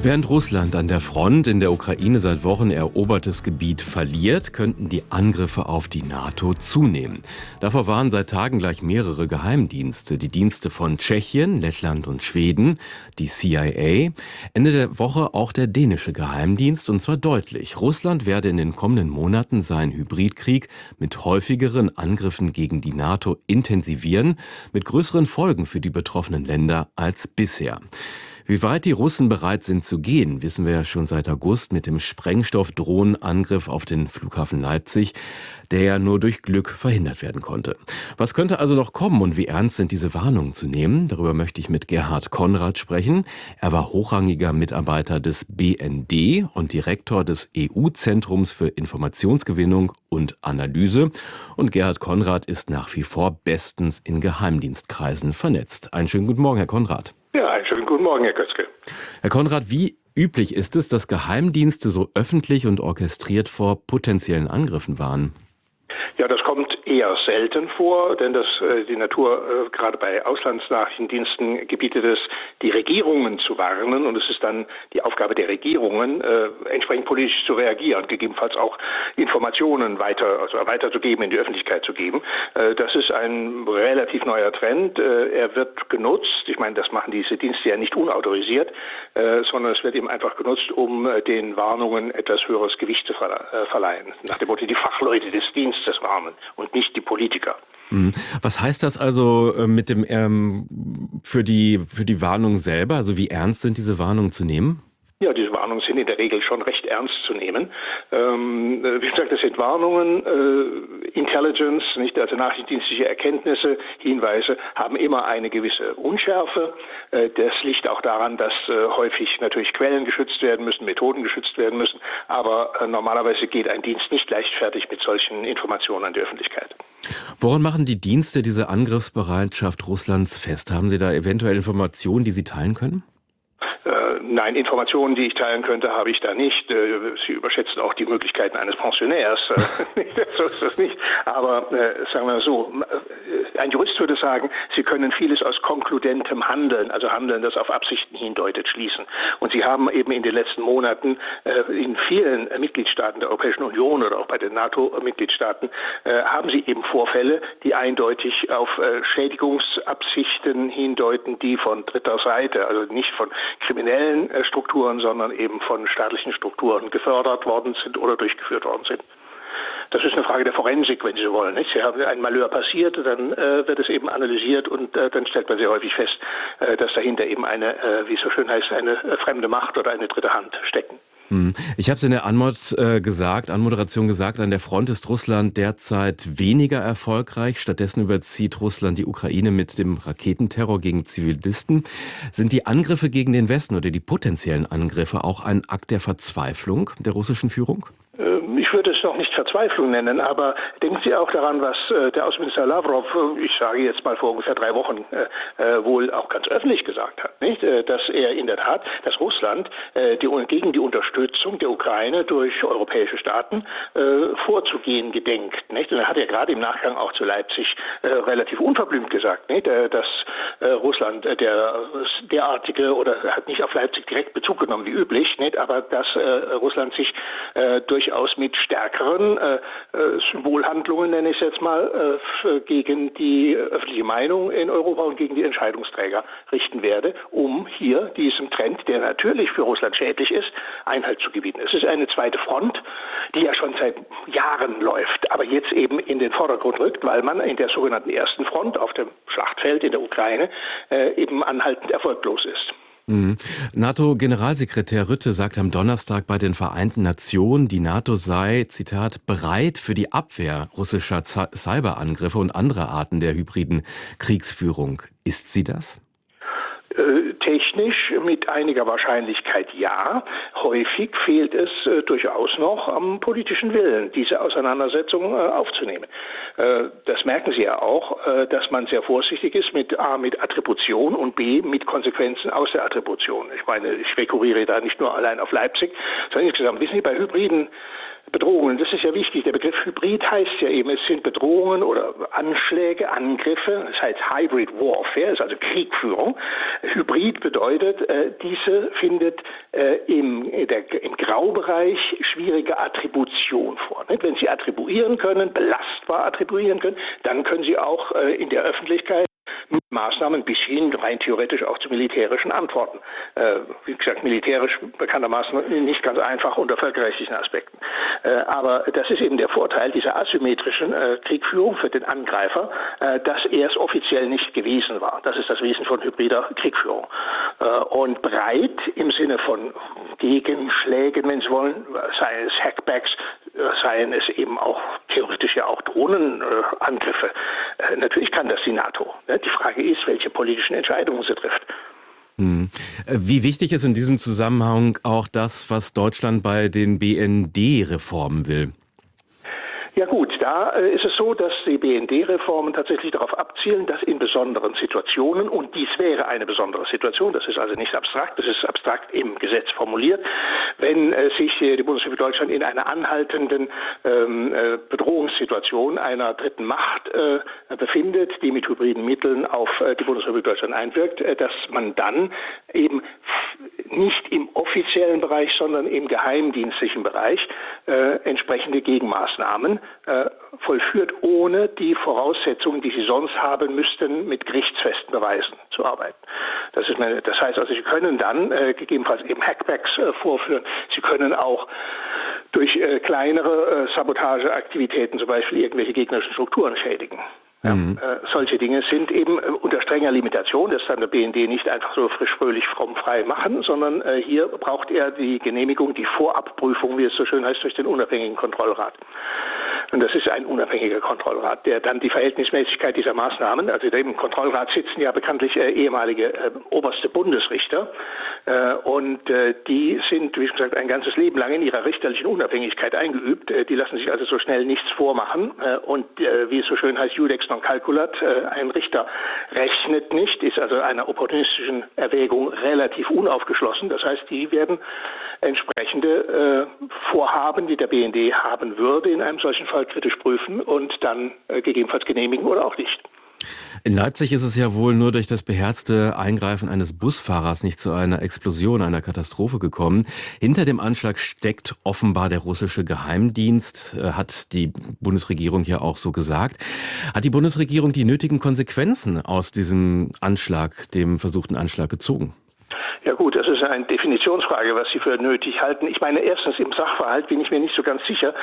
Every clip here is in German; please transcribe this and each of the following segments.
Während Russland an der Front in der Ukraine seit Wochen erobertes Gebiet verliert, könnten die Angriffe auf die NATO zunehmen. Davor warnen seit Tagen gleich mehrere Geheimdienste. Die Dienste von Tschechien, Lettland und Schweden, die CIA. Ende der Woche auch der dänische Geheimdienst, und zwar deutlich. Russland werde in den kommenden Monaten seinen Hybridkrieg mit häufigeren Angriffen gegen die NATO intensivieren, mit größeren Folgen für die betroffenen Länder als bisher. Wie weit die Russen bereit sind zu gehen, wissen wir ja schon seit August mit dem Sprengstoffdrohnenangriff auf den Flughafen Leipzig, der ja nur durch Glück verhindert werden konnte. Was könnte also noch kommen und wie ernst sind diese Warnungen zu nehmen? Darüber möchte ich mit Gerhard Konrad sprechen. Er war hochrangiger Mitarbeiter des BND und Direktor des EU-Zentrums für Informationsgewinnung und Analyse. Und Gerhard Konrad ist nach wie vor bestens in Geheimdienstkreisen vernetzt. Einen schönen guten Morgen, Herr Konrad. Ja, einen schönen guten Morgen, Herr Kötzke. Herr Konrad, wie üblich ist es, dass Geheimdienste so öffentlich und orchestriert vor potenziellen Angriffen warnen? Ja, das kommt eher selten vor, denn die Natur gerade bei Auslandsnachrichtendiensten gebietet es, die Regierungen zu warnen, und es ist dann die Aufgabe der Regierungen, entsprechend politisch zu reagieren, gegebenenfalls auch Informationen weiterzugeben, in die Öffentlichkeit zu geben. Das ist ein relativ neuer Trend. Er wird genutzt. Ich meine, das machen diese Dienste ja nicht unautorisiert, sondern es wird eben einfach genutzt, um den Warnungen etwas höheres Gewicht zu verleihen. Nach dem Motto, die Fachleute des Dienstes warnen und nicht die Politiker. Was heißt das also mit dem für die Warnung selber? Also wie ernst sind diese Warnungen zu nehmen? Ja, diese Warnungen sind in der Regel schon recht ernst zu nehmen. Wie gesagt, das sind Warnungen, Intelligence, nicht, also nachrichtendienstliche Erkenntnisse, Hinweise haben immer eine gewisse Unschärfe. Das liegt auch daran, dass häufig natürlich Quellen geschützt werden müssen, Methoden geschützt werden müssen. Aber normalerweise geht ein Dienst nicht leichtfertig mit solchen Informationen an die Öffentlichkeit. Woran machen die Dienste diese Angriffsbereitschaft Russlands fest? Haben Sie da eventuell Informationen, die Sie teilen können? Nein, Informationen, die ich teilen könnte, habe ich da nicht. Sie überschätzen auch die Möglichkeiten eines Pensionärs. So ist das nicht. Aber sagen wir so, ein Jurist würde sagen, Sie können vieles aus konkludentem Handeln, also Handeln, das auf Absichten hindeutet, schließen. Und Sie haben eben in den letzten Monaten in vielen Mitgliedstaaten der Europäischen Union oder auch bei den NATO-Mitgliedstaaten haben Sie eben Vorfälle, die eindeutig auf Schädigungsabsichten hindeuten, die von dritter Seite, also nicht von kriminellen Strukturen, sondern eben von staatlichen Strukturen gefördert worden sind oder durchgeführt worden sind. Das ist eine Frage der Forensik, wenn Sie so wollen. Nicht? Sie haben ein Malheur passiert, dann wird es eben analysiert und dann stellt man sehr häufig fest, dass dahinter eben eine, wie es so schön heißt, eine fremde Macht oder eine dritte Hand stecken. Ich habe es in der Anmoderation gesagt, an der Front ist Russland derzeit weniger erfolgreich. Stattdessen überzieht Russland die Ukraine mit dem Raketenterror gegen Zivilisten. Sind die Angriffe gegen den Westen oder die potenziellen Angriffe auch ein Akt der Verzweiflung der russischen Führung? Ich würde es noch nicht Verzweiflung nennen, aber denken Sie auch daran, was der Außenminister Lavrov, ich sage jetzt mal vor ungefähr 3 Wochen, wohl auch ganz öffentlich gesagt hat, nicht? Dass er in der Tat, dass Russland gegen die Unterstützung der Ukraine durch europäische Staaten vorzugehen gedenkt. Nicht? Und er hat ja gerade im Nachgang auch zu Leipzig relativ unverblümt gesagt, nicht? Dass Russland derartige, oder hat nicht auf Leipzig direkt Bezug genommen wie üblich, nicht? Aber dass Russland sich durchaus mit stärkeren Symbolhandlungen, nenne ich es jetzt mal, gegen die öffentliche Meinung in Europa und gegen die Entscheidungsträger richten werde, um hier diesem Trend, der natürlich für Russland schädlich ist, Einhalt zu gebieten. Es ist eine zweite Front, die ja schon seit Jahren läuft, aber jetzt eben in den Vordergrund rückt, weil man in der sogenannten ersten Front auf dem Schlachtfeld in der Ukraine eben anhaltend erfolglos ist. NATO-Generalsekretär Rutte sagt am Donnerstag bei den Vereinten Nationen, die NATO sei, Zitat, bereit für die Abwehr russischer Cyberangriffe und anderer Arten der hybriden Kriegsführung. Ist sie das? Technisch mit einiger Wahrscheinlichkeit ja. Häufig fehlt es durchaus noch am politischen Willen, diese Auseinandersetzung aufzunehmen. Das merken Sie ja auch, dass man sehr vorsichtig ist mit A, mit Attribution und B, mit Konsequenzen aus der Attribution. Ich meine, ich rekurriere da nicht nur allein auf Leipzig, sondern insgesamt, wissen Sie, bei hybriden Bedrohungen, das ist ja wichtig. Der Begriff Hybrid heißt ja eben, es sind Bedrohungen oder Anschläge, Angriffe, das heißt Hybrid Warfare, ist also Kriegführung. Hybrid bedeutet, diese findet im Graubereich schwierige Attribution vor. Nicht? Wenn Sie attribuieren können, belastbar attribuieren können, dann können Sie auch in der Öffentlichkeit mit Maßnahmen bis hin rein theoretisch auch zu militärischen Antworten. Wie gesagt, militärisch bekanntermaßen nicht ganz einfach unter völkerrechtlichen Aspekten. Aber das ist eben der Vorteil dieser asymmetrischen Kriegführung für den Angreifer, dass er es offiziell nicht gewesen war. Das ist das Wesen von hybrider Kriegführung. Und breit im Sinne von Gegenschlägen, wenn Sie wollen, seien es Hackbacks, seien es eben auch theoretisch ja auch Drohnenangriffe. Natürlich kann das die NATO. Die Frage ist, welche politischen Entscheidungen sie trifft. Wie wichtig ist in diesem Zusammenhang auch das, was Deutschland bei den BND-Reformen will? Ja gut, da ist es so, dass die BND-Reformen tatsächlich darauf abzielen, dass in besonderen Situationen, und dies wäre eine besondere Situation, das ist also nicht abstrakt, das ist abstrakt im Gesetz formuliert, wenn sich die Bundesrepublik Deutschland in einer anhaltenden Bedrohungssituation einer dritten Macht befindet, die mit hybriden Mitteln auf die Bundesrepublik Deutschland einwirkt, dass man dann eben nicht im offiziellen Bereich, sondern im geheimdienstlichen Bereich entsprechende Gegenmaßnahmen vollführt, ohne die Voraussetzungen, die sie sonst haben müssten, mit gerichtsfesten Beweisen zu arbeiten. Das heißt also, Sie können dann gegebenenfalls eben Hackbacks vorführen. Sie können auch durch kleinere Sabotageaktivitäten zum Beispiel irgendwelche gegnerischen Strukturen schädigen. Ja, solche Dinge sind eben unter strenger Limitation. Das kann der BND nicht einfach so frisch, fröhlich, fromm, frei machen, sondern hier braucht er die Genehmigung, die Vorabprüfung, wie es so schön heißt, durch den unabhängigen Kontrollrat. Und das ist ein unabhängiger Kontrollrat, der dann die Verhältnismäßigkeit dieser Maßnahmen, also im Kontrollrat sitzen ja bekanntlich ehemalige oberste Bundesrichter und die sind, wie gesagt, ein ganzes Leben lang in ihrer richterlichen Unabhängigkeit eingeübt. Die lassen sich also so schnell nichts vormachen und wie es so schön heißt, Judex non calculat, ein Richter rechnet nicht, ist also einer opportunistischen Erwägung relativ unaufgeschlossen. Das heißt, die werden entsprechende Vorhaben, die der BND haben würde, in einem solchen Fall kritisch prüfen und dann gegebenenfalls genehmigen oder auch nicht. In Leipzig ist es ja wohl nur durch das beherzte Eingreifen eines Busfahrers nicht zu einer Explosion, einer Katastrophe gekommen. Hinter dem Anschlag steckt offenbar der russische Geheimdienst, hat die Bundesregierung ja auch so gesagt. Hat die Bundesregierung die nötigen Konsequenzen aus diesem Anschlag, dem versuchten Anschlag, gezogen? Ja gut, das ist eine Definitionsfrage, was Sie für nötig halten. Ich meine, erstens im Sachverhalt bin ich mir nicht so ganz sicher.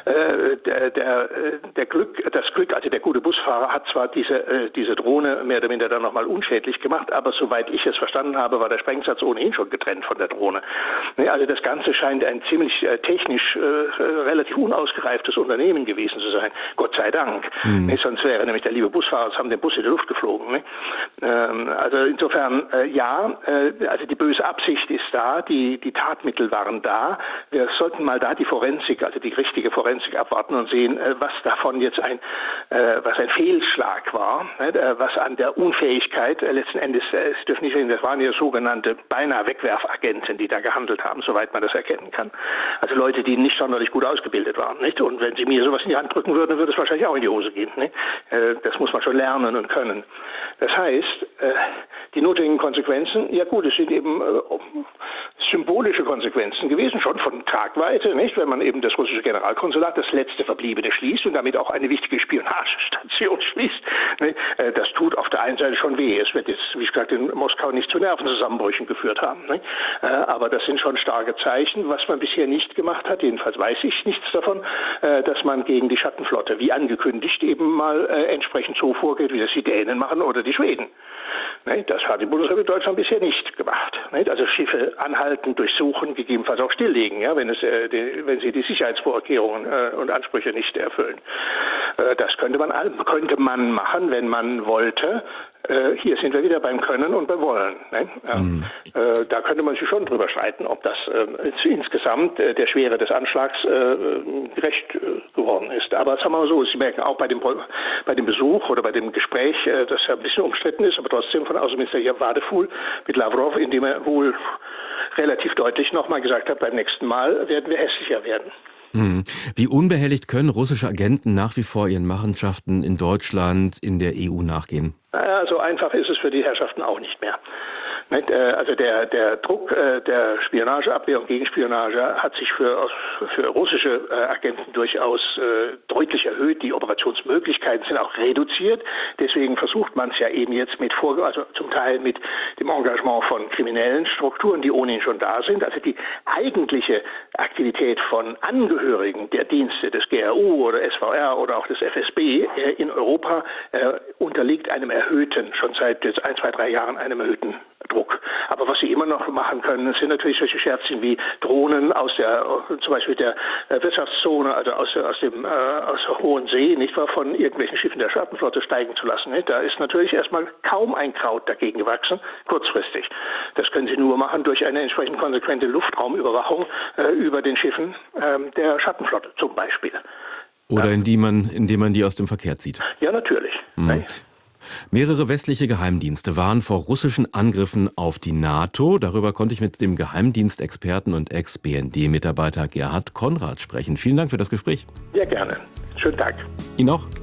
Das Glück, also der gute Busfahrer hat zwar diese Drohne mehr oder minder dann nochmal unschädlich gemacht, aber soweit ich es verstanden habe, war der Sprengsatz ohnehin schon getrennt von der Drohne. Also das Ganze scheint ein ziemlich technisch relativ unausgereiftes Unternehmen gewesen zu sein. Gott sei Dank. Sonst wäre nämlich der liebe Busfahrer, haben den Bus in die Luft geflogen. Also insofern, ja, also die böse Absicht ist da, die Tatmittel waren da. Wir sollten mal da die Forensik, also die richtige Forensik abwarten und sehen, was davon jetzt was ein Fehlschlag war, was an der Unfähigkeit letzten Endes, es dürfen nicht reden, das waren ja sogenannte beinahe Wegwerfagenten, die da gehandelt haben, soweit man das erkennen kann. Also Leute, die nicht sonderlich gut ausgebildet waren, nicht? Und wenn sie mir sowas in die Hand drücken würden, würde es wahrscheinlich auch in die Hose gehen, nicht? Das muss man schon lernen und können. Das heißt, die notwendigen Konsequenzen, ja gut, es sind eben symbolische Konsequenzen gewesen, schon von Tragweite, nicht? Wenn man eben das russische Generalkonsulat, das letzte Verbliebene, schließt und damit auch eine wichtige Spionagestation schließt. Nicht? Das tut auf der einen Seite schon weh. Es wird jetzt, wie gesagt, in Moskau nicht zu Nervenzusammenbrüchen geführt haben. Nicht? Aber das sind schon starke Zeichen. Was man bisher nicht gemacht hat, jedenfalls weiß ich nichts davon, dass man gegen die Schattenflotte, wie angekündigt, eben mal entsprechend so vorgeht, wie das die Dänen machen oder die Schweden. Nicht? Das hat die Bundesrepublik Deutschland bisher nicht gemacht. Nicht? Also Schiffe anhalten, durchsuchen, gegebenenfalls auch stilllegen, ja, wenn sie die Sicherheitsvorkehrungen und Ansprüche nicht erfüllen. Das könnte man machen, wenn man wollte. Hier sind wir wieder beim Können und beim Wollen. Ne? Da könnte man sich schon drüber streiten, ob das insgesamt der Schwere des Anschlags gerecht geworden ist. Aber sagen wir mal so, Sie merken auch bei dem Besuch oder bei dem Gespräch, das ja ein bisschen umstritten ist, aber trotzdem von Außenminister Wadefuhl mit Lavrov, indem er wohl relativ deutlich nochmal gesagt hat, beim nächsten Mal werden wir hässlicher werden. Wie unbehelligt können russische Agenten nach wie vor ihren Machenschaften in Deutschland, in der EU nachgehen? Naja, so einfach ist es für die Herrschaften auch nicht mehr. Also der Druck der Spionageabwehr und Gegenspionage hat sich für russische Agenten durchaus deutlich erhöht. Die Operationsmöglichkeiten sind auch reduziert. Deswegen versucht man es ja eben jetzt zum Teil mit dem Engagement von kriminellen Strukturen, die ohnehin schon da sind. Also die eigentliche Aktivität von Angehörigen der Dienste des GRU oder SVR oder auch des FSB in Europa unterliegt einem schon seit jetzt 1, 2, 3 Jahren einem erhöhten Druck. Aber was sie immer noch machen können, sind natürlich solche Scherzchen wie Drohnen zum Beispiel der Wirtschaftszone, also aus der Hohen See, nicht wahr, von irgendwelchen Schiffen der Schattenflotte steigen zu lassen. Nicht? Da ist natürlich erstmal kaum ein Kraut dagegen gewachsen, kurzfristig. Das können sie nur machen durch eine entsprechend konsequente Luftraumüberwachung über den Schiffen der Schattenflotte zum Beispiel. Oder indem man die aus dem Verkehr zieht. Ja, natürlich. Mehrere westliche Geheimdienste warnen vor russischen Angriffen auf die NATO. Darüber konnte ich mit dem Geheimdienstexperten und Ex-BND-Mitarbeiter Gerhard Konrad sprechen. Vielen Dank für das Gespräch. Ja, gerne. Schönen Tag. Ihnen auch.